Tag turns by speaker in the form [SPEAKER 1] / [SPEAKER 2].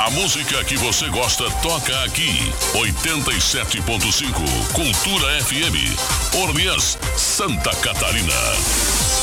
[SPEAKER 1] A música que você gosta toca aqui. 87.5 Cultura FM. Orleans, Santa Catarina.